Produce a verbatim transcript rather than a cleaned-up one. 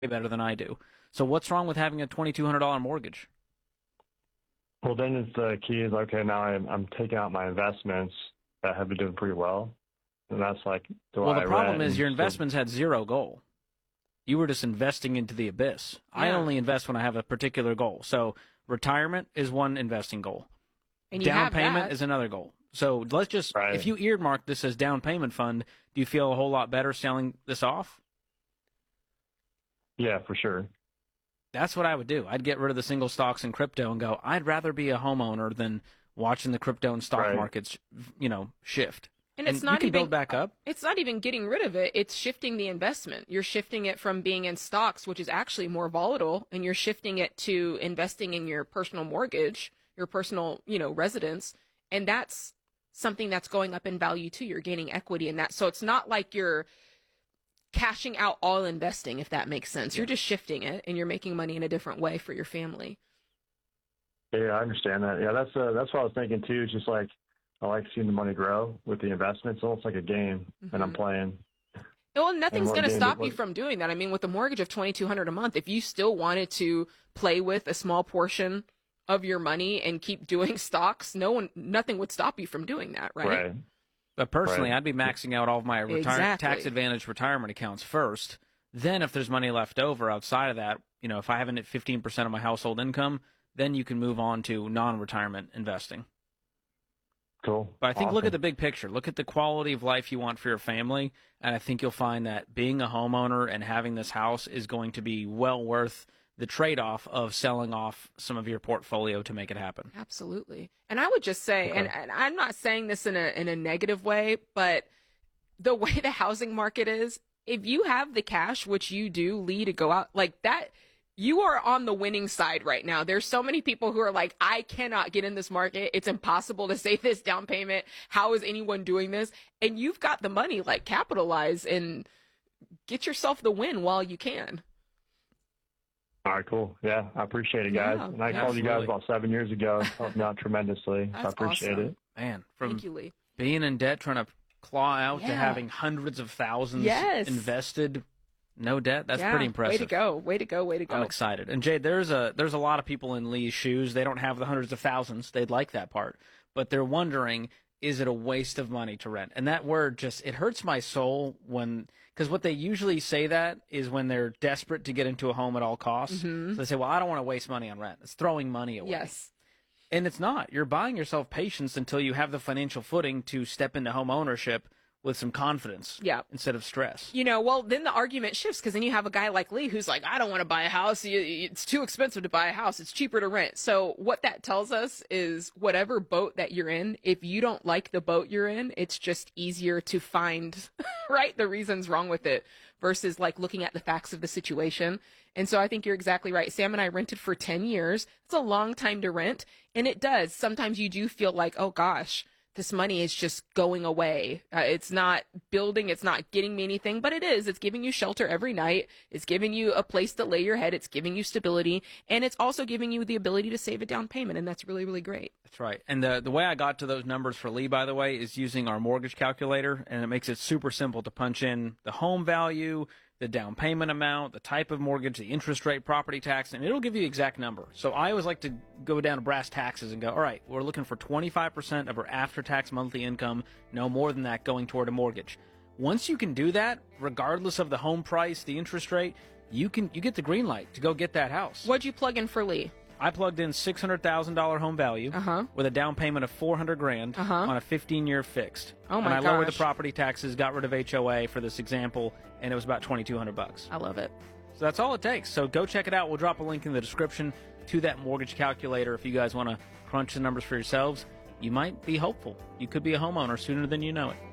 better than I do. So what's wrong with having a twenty-two hundred dollars mortgage? Well, then it's the key is, okay, now I'm, I'm taking out my investments that have been doing pretty well. And that's like, do well, I the problem rent is your and- investments had zero goal. You were just investing into the abyss. I Yeah. only invest when I have a particular goal. So retirement is one investing goal. And you Down have payment that. is another goal. So let's just, Right. if you earmark this as down payment fund, do you feel a whole lot better selling this off? Yeah, for sure. That's what I would do. I'd get rid of the single stocks and crypto and go, I'd rather be a homeowner than watching the crypto and stock Right. markets, you know, shift. And it's you not can even build back up. It's not even getting rid of it. It's shifting the investment. You're shifting it from being in stocks, which is actually more volatile, and you're shifting it to investing in your personal mortgage, your personal, you know, residence, and that's something that's going up in value too. You're gaining equity in that. So it's not like you're cashing out all investing, if that makes sense. You're just shifting it, and you're making money in a different way for your family. Yeah, I understand that. Yeah, that's uh, that's what I was thinking too. It's just like, I like seeing the money grow with the investments. It's almost like a game, Mhm. and I'm playing. Well, nothing's what going to game stop it you was- from doing that. I mean, with a mortgage of twenty-two hundred dollars a month, if you still wanted to play with a small portion of your money and keep doing stocks, no one, nothing would stop you from doing that, right? Right. But personally, Right. I'd be maxing out all of my retire- Exactly. tax advantage retirement accounts first. Then, if there's money left over outside of that, you know, if I haven't hit fifteen percent of my household income, then you can move on to non-retirement investing. Cool. But I think look at Awesome. the big picture. Look at the quality of life you want for your family, and I think you'll find that being a homeowner and having this house is going to be well worth the trade-off of selling off some of your portfolio to make it happen. Absolutely. And I would just say, Okay. and, and I'm not saying this in a in a negative way, but the way the housing market is, if you have the cash, which you do, Lee, to go out like that, you are on the winning side right now. There's so many people who are like, I cannot get in this market. It's impossible to save this down payment. How is anyone doing this? And you've got the money, like capitalize and get yourself the win while you can. All right, cool. Yeah, I appreciate it, guys. Yeah, and I yeah. called you guys Absolutely. about seven years ago. Helped me out tremendously. So I That's appreciate awesome. it. Man, from Thank you, Lee. being in debt, trying to claw out to Yeah. having hundreds of thousands Yes. invested, no debt. That's Yeah, pretty impressive. Way to go. Way to go. Way to go. I'm excited. And Jade, there's a there's a lot of people in Lee's shoes. They don't have the hundreds of thousands. They'd like that part, but they're wondering, is it a waste of money to rent? And that word just it hurts my soul when because what they usually say that is when they're desperate to get into a home at all costs. Mhm. So they say, well, I don't want to waste money on rent. It's throwing money away. Yes. And it's not. You're buying yourself patience until you have the financial footing to step into home ownership with some confidence Yeah. instead of stress. You know, well, then the argument shifts because then you have a guy like Lee who's like, I don't want to buy a house. You- It's too expensive to buy a house. It's cheaper to rent. So what that tells us is whatever boat that you're in, if you don't like the boat you're in, it's just easier to find, right, the reasons wrong with it versus like looking at the facts of the situation. And so I think you're exactly right. Sam and I rented for ten years. It's a long time to rent. And it does. Sometimes you do feel like, oh gosh, this money is just going away. Uh, it's not building. It's not getting me anything, but it is. It's giving you shelter every night. It's giving you a place to lay your head. It's giving you stability. And it's also giving you the ability to save a down payment. And that's really, really great. That's right. And the the way I got to those numbers for Lee, by the way, is using our mortgage calculator, and it makes it super simple to punch in the home value, the down payment amount, the type of mortgage, the interest rate, property tax, and it'll give you the exact number. So I always like to go down to brass taxes and go, all right, we're looking for twenty-five percent of our after-tax monthly income, no more than that going toward a mortgage. Once you can do that, regardless of the home price, the interest rate, you can you get the green light to go get that house. What'd you plug in for Lee? I plugged in six hundred thousand dollars home value Uh-huh. with a down payment of four hundred grand Uh-huh. on a fifteen-year fixed. Oh, my And I lowered the gosh. property taxes, got rid of H O A for this example, and it was about twenty-two hundred bucks. I love it. So that's all it takes. So go check it out. We'll drop a link in the description to that mortgage calculator if you guys want to crunch the numbers for yourselves. You might be hopeful. You could be a homeowner sooner than you know it.